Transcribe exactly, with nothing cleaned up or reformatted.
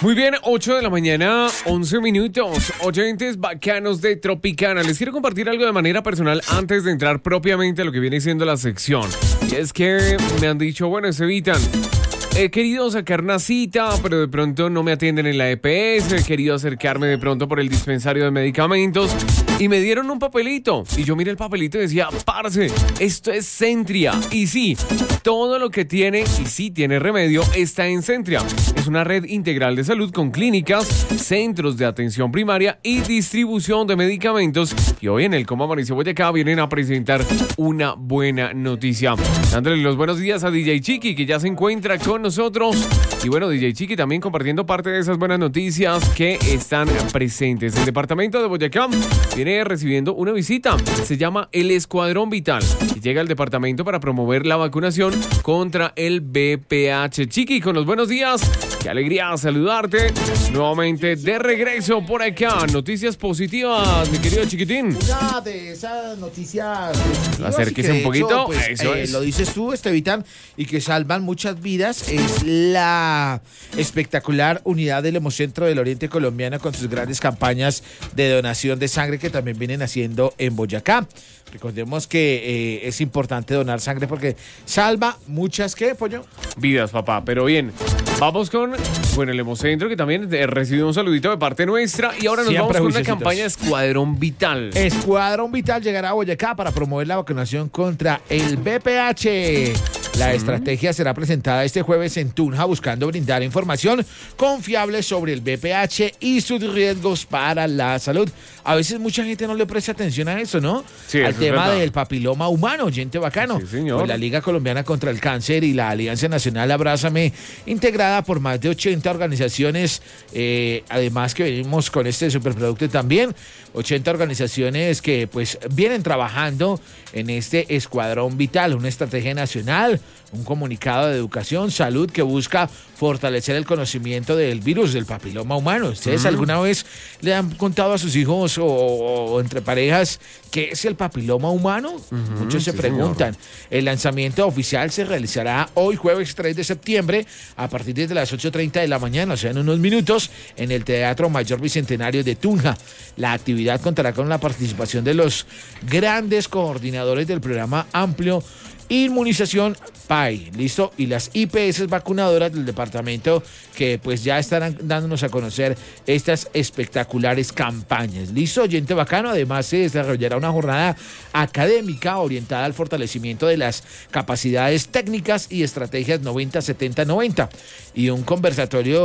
Muy bien, ocho de la mañana, once minutos. Oyentes bacanos de Tropicana. Les quiero compartir algo de manera personal antes de entrar propiamente a lo que viene siendo la sección. Y es que me han dicho, bueno, Estevitan, he querido sacar una cita, pero de pronto no me atienden en la E P S. He querido acercarme de pronto por el dispensario de medicamentos y me dieron un papelito. Y yo miré el papelito y decía, parce, esto es Centria. Y sí, todo lo que tiene, y sí tiene remedio, está en Centria. Es una red integral de salud con clínicas, centros de atención primaria y distribución de medicamentos. Y hoy en el Cómo Amaneció Boyacá vienen a presentar una buena noticia. Dándole los buenos días a D J Chiqui, que ya se encuentra con nosotros. Y bueno, D J Chiqui también compartiendo parte de esas buenas noticias que están presentes. El departamento de Boyacá viene recibiendo una visita. Se llama el Escuadrón Vital y llega al departamento para promover la vacunación contra el V I H. Chiqui, con los buenos días. Qué alegría saludarte nuevamente de regreso por acá. Noticias positivas, mi querido Chiquitín. Una de esas noticias acérquese un poquito. Hecho, pues, Eso eh, es. Lo dices tú, Estevitan, y que salvan muchas vidas. Es la espectacular unidad del Hemocentro del Oriente Colombiano con sus grandes campañas de donación de sangre que también vienen haciendo en Boyacá. Recordemos que eh, es importante donar sangre porque salva muchas, ¿qué, pollo? Vidas, papá. Pero bien, vamos con, bueno, el Hemocentro, que también eh, recibe un saludito de parte nuestra. Y ahora nos Siempre vamos con la juiciositos. campaña Escuadrón Vital. Escuadrón Vital llegará a Boyacá para promover la vacunación contra el V I H. La estrategia será presentada este jueves en Tunja, buscando brindar información confiable sobre el V I H y sus riesgos para la salud. A veces mucha gente no le presta atención a eso, ¿no? Sí, Al eso es tema verdad. del papiloma humano, gente bacano. Sí, señor. Pues la Liga Colombiana contra el Cáncer y la Alianza Nacional Abrázame, integrada por más de ochenta organizaciones, eh, además que venimos con este superproducto también, ochenta organizaciones que pues vienen trabajando en este Escuadrón Vital, una estrategia nacional, un comunicado de educación, salud que busca fortalecer el conocimiento del virus del papiloma humano. ¿Ustedes mm. alguna vez le han contado a sus hijos o, o entre parejas qué es el papiloma humano? Uh-huh, Muchos se sí, preguntan. Señor. El lanzamiento oficial se realizará hoy jueves tres de septiembre a partir de las ocho y treinta de la mañana, o sea, en unos minutos, en el Teatro Mayor Bicentenario de Tunja. La actividad contará con la participación de los grandes coordinadores del programa amplio Inmunización P A I, ¿listo? Y las I P S vacunadoras del departamento que pues ya estarán dándonos a conocer estas espectaculares campañas. ¿Listo? Oyente bacano. Además se desarrollará una jornada académica orientada al fortalecimiento de las capacidades técnicas y estrategias noventa setenta noventa y un conversatorio